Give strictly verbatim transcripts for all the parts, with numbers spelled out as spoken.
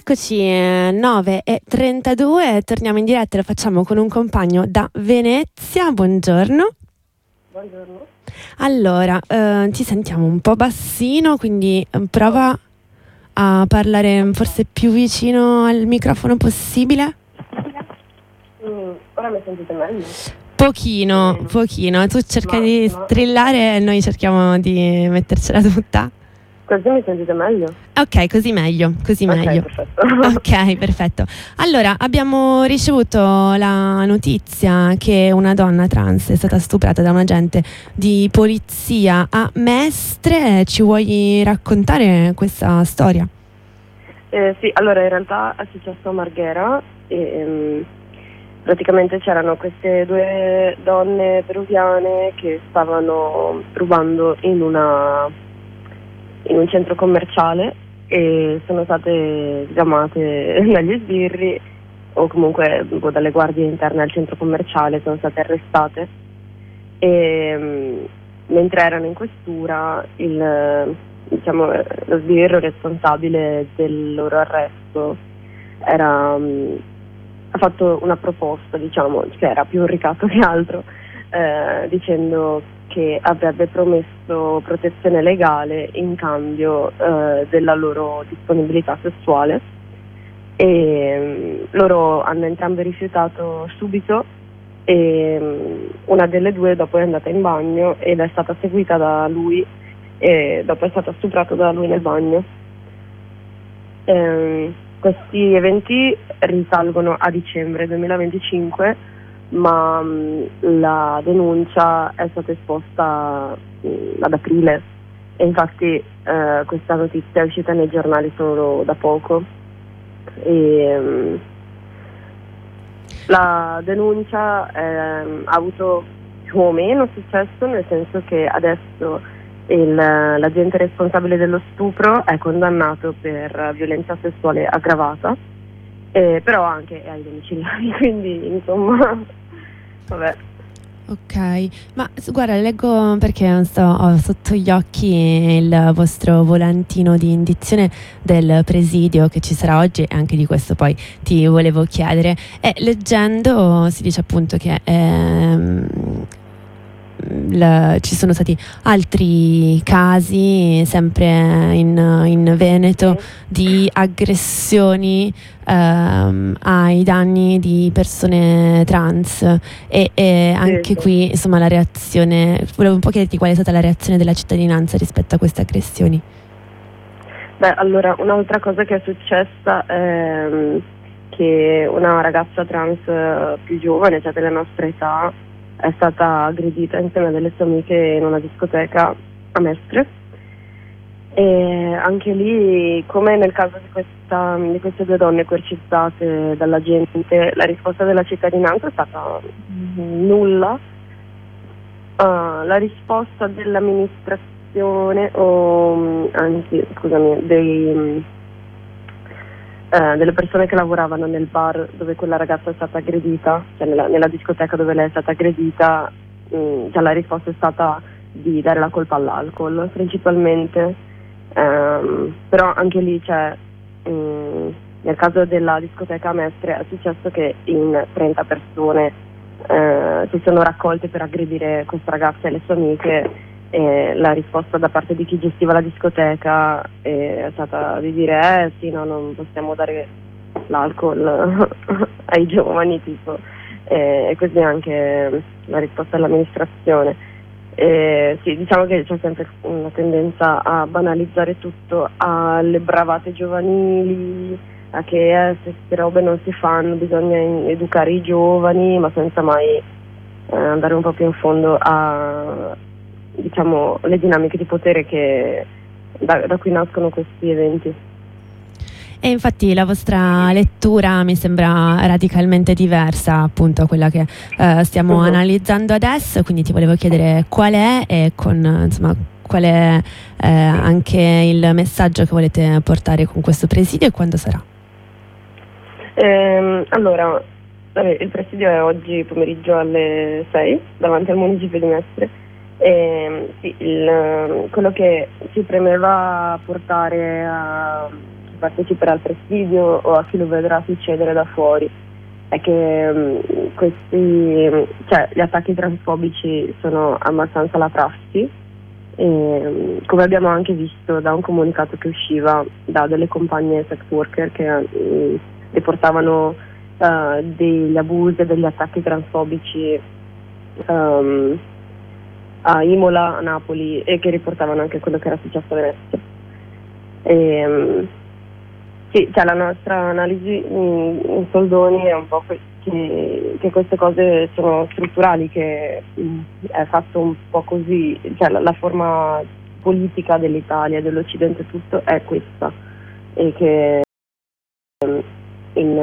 Eccoci, eh, nove e trentadue, torniamo in diretta e lo facciamo con un compagno da Venezia. Buongiorno. Buongiorno. Allora, eh, ti sentiamo un po' bassino, quindi eh, prova a parlare forse più vicino al microfono possibile. Mm, ora mi sentite meglio? Pochino, pochino. Tu cerca Ma- di ma- strillare e noi cerchiamo di mettercela tutta. Così mi sentite meglio? Ok, così meglio, così Ok, meglio. perfetto. Ok, perfetto. Allora, abbiamo ricevuto la notizia che una donna trans è stata stuprata da un agente di polizia a Mestre. Ci vuoi raccontare questa storia? Eh, sì, allora in realtà è successo a Marghera e ehm, praticamente c'erano queste due donne peruviane che stavano rubando in una in un centro commerciale e sono state chiamate dagli sbirri o comunque boh, dalle guardie interne al centro commerciale, sono state arrestate e um, mentre erano in questura il, diciamo, lo sbirro responsabile del loro arresto era, um, ha fatto una proposta, diciamo, che era più un ricatto che altro, eh, dicendo che avrebbe promesso protezione legale in cambio eh, della loro disponibilità sessuale e um, loro hanno entrambe rifiutato subito e um, una delle due dopo è andata in bagno ed è stata seguita da lui e dopo è stata stuprata da lui nel bagno. Um, questi eventi risalgono a dicembre duemilaventicinque, ma mh, la denuncia è stata esposta mh, ad aprile e infatti eh, questa notizia è uscita nei giornali solo da poco e mh, la denuncia eh, ha avuto più o meno successo, nel senso che adesso il, l'agente responsabile dello stupro è condannato per violenza sessuale aggravata. Eh, però anche ai domiciliari, quindi insomma, vabbè. Ok, ma s- guarda, leggo perché sto, ho sotto gli occhi il vostro volantino di indizione del presidio che ci sarà oggi e anche di questo poi ti volevo chiedere. E leggendo si dice appunto che ehm, la- ci sono stati altri casi sempre in, in Veneto di aggressioni ehm, ai danni di persone trans e, e anche Sì, sì. qui insomma la reazione, volevo un po' chiederti qual è stata la reazione della cittadinanza rispetto a queste aggressioni. Beh, allora, un'altra cosa che è successa è mm, che una ragazza trans eh, più giovane, cioè della nostra età, è stata aggredita insieme a delle sue amiche in una discoteca a Mestre. E anche lì, come nel caso di, questa, di queste due donne coercitate dalla gente, la risposta della cittadinanza è stata nulla. Ah, la risposta dell'amministrazione, o anzi, scusami, dei, eh, delle persone che lavoravano nel bar dove quella ragazza è stata aggredita, cioè nella, nella discoteca dove lei è stata aggredita, mh, cioè la risposta è stata di dare la colpa all'alcol principalmente. Um, però anche lì c'è, um, nel caso della discoteca a Mestre è successo che in trenta persone uh, si sono raccolte per aggredire questa ragazza e le sue amiche e la risposta da parte di chi gestiva la discoteca è stata di dire eh sì, no, non possiamo dare l'alcol ai giovani tipo, e così anche la risposta dell'amministrazione. Eh, sì, diciamo che c'è sempre una tendenza a banalizzare tutto, alle bravate giovanili, a che eh, se queste robe non si fanno bisogna in- educare i giovani, ma senza mai eh, andare un po' più in fondo a, diciamo, le dinamiche di potere che da, da cui nascono questi eventi. E infatti la vostra lettura mi sembra radicalmente diversa appunto a quella che eh, stiamo Mhm. analizzando adesso, quindi ti volevo chiedere qual è e con insomma qual è eh, anche il messaggio che volete portare con questo presidio e quando sarà. Ehm, allora, vabbè, il presidio è oggi pomeriggio alle sei davanti al municipio di Mestre. Ehm, sì, il, quello che ci premeva portare a parteciperà al presidio o a chi lo vedrà succedere da fuori, è che um, questi, cioè, gli attacchi transfobici sono abbastanza la prassi, e, um, come abbiamo anche visto da un comunicato che usciva da delle compagne sex worker che um, riportavano uh, degli abusi e degli attacchi transfobici um, a Imola, a Napoli, e che riportavano anche quello che era successo a Venezia. E, um, sì, cioè la nostra analisi in, in soldoni è un po' que- che, che queste cose sono strutturali, che mh, è fatto un po' così, cioè la, la forma politica dell'Italia, dell'Occidente tutto è questa, e che um, in,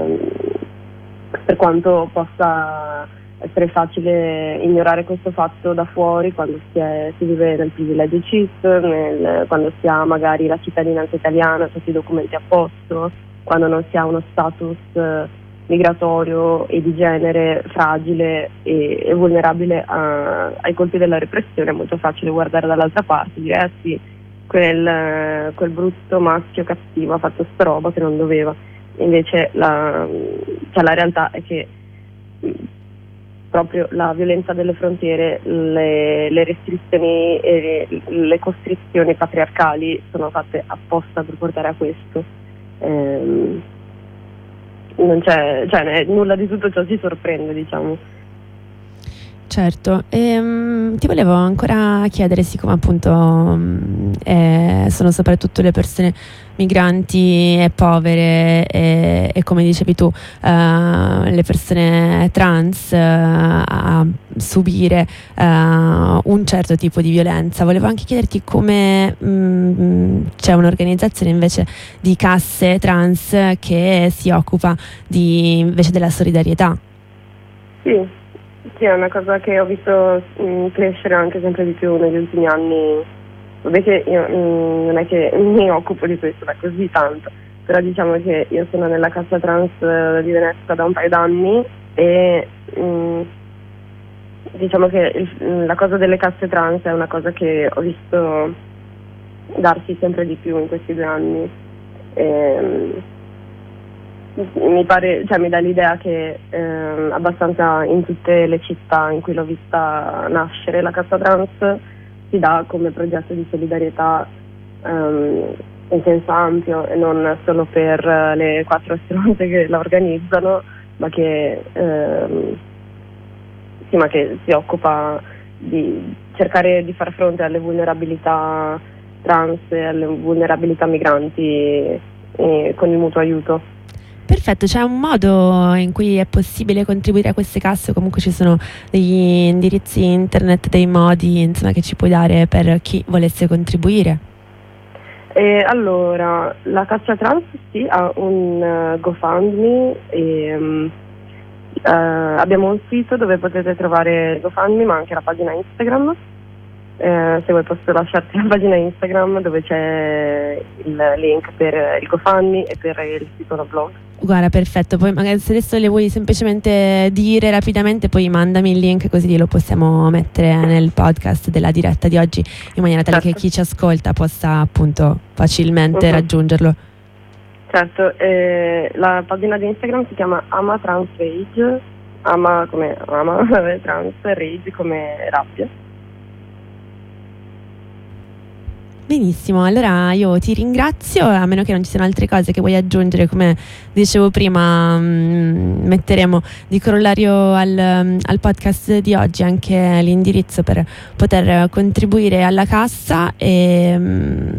uh, per quanto possa essere facile ignorare questo fatto da fuori quando si, è, si vive nel privilegio cis, nel, quando si ha magari la cittadinanza italiana, tutti i documenti a posto, quando non si ha uno status eh, migratorio e di genere fragile e, e vulnerabile a, ai colpi della repressione, è molto facile guardare dall'altra parte e dire eh sì, quel, quel brutto maschio cattivo ha fatto sta roba che non doveva. Invece la, cioè la realtà è che proprio la violenza delle frontiere, le, le restrizioni e le, le costrizioni patriarcali sono fatte apposta per portare a questo. Ehm, non c'è, cioè, nulla di tutto ciò ci sorprende, diciamo. Certo, ehm, ti volevo ancora chiedere, siccome appunto mh, eh, sono soprattutto le persone migranti e povere e, e come dicevi tu eh, le persone trans eh, a subire eh, un certo tipo di violenza, volevo anche chiederti come mh, c'è un'organizzazione invece di casse trans che si occupa di, invece della solidarietà. Sì. Sì, è una cosa che ho visto mh, crescere anche sempre di più negli ultimi anni. Vabbè che io mh, non è che mi occupo di questo da così tanto, però diciamo che io sono nella cassa trans di Venezia da un paio d'anni e mh, diciamo che il, la cosa delle casse trans è una cosa che ho visto darsi sempre di più in questi due anni. E, mi pare, cioè mi dà l'idea che eh, abbastanza in tutte le città in cui l'ho vista nascere la cassa trans si dà come progetto di solidarietà um, in senso ampio e non solo per le quattro stronze che la organizzano, ma che ehm, sì, ma che si occupa di cercare di far fronte alle vulnerabilità trans e alle vulnerabilità migranti eh, con il mutuo aiuto. Perfetto, c'è un modo in cui è possibile contribuire a queste casse, o comunque ci sono degli indirizzi internet, dei modi insomma che ci puoi dare per chi volesse contribuire? E allora, la cassa trans sì, ha un uh, GoFundMe e um, uh, abbiamo un sito dove potete trovare GoFundMe, ma anche la pagina Instagram. Eh, se vuoi posso lasciarti la pagina Instagram dove c'è il link per il GoFundMe e per il sito da blog. Guarda, perfetto, poi magari se adesso le vuoi semplicemente dire rapidamente, poi mandami il link così lo possiamo mettere nel podcast della diretta di oggi, in maniera tale certo. che chi ci ascolta possa appunto facilmente uh-huh. raggiungerlo. Certo, eh, la pagina di Instagram si chiama Ama Trans Rage, Ama come Ama, Trans Rage come rabbia. Benissimo, allora io ti ringrazio, a meno che non ci siano altre cose che vuoi aggiungere. Come dicevo prima, mh, metteremo di corollario al, al podcast di oggi anche l'indirizzo per poter contribuire alla cassa e mh...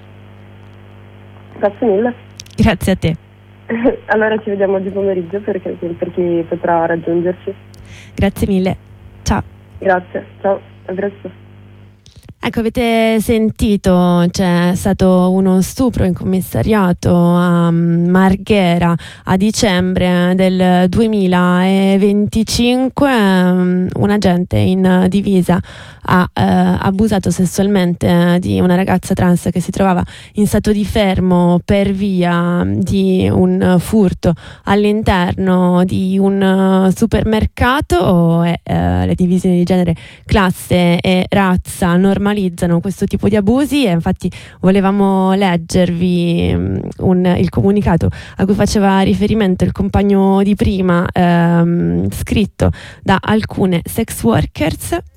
grazie mille. Grazie a te. Allora ci vediamo di pomeriggio perché, per chi potrà raggiungerci. Grazie mille, ciao. Grazie, ciao, a presto. Ecco, avete sentito, c'è stato uno stupro in commissariato a Marghera a dicembre del duemilaventicinque. Un agente in divisa ha eh, abusato sessualmente di una ragazza trans che si trovava in stato di fermo per via di un furto all'interno di un supermercato. E, eh, le divisioni di genere, classe e razza normali normalizzano questo tipo di abusi, e infatti volevamo leggervi um, un, il comunicato a cui faceva riferimento il compagno di prima, ehm, scritto da alcune sex workers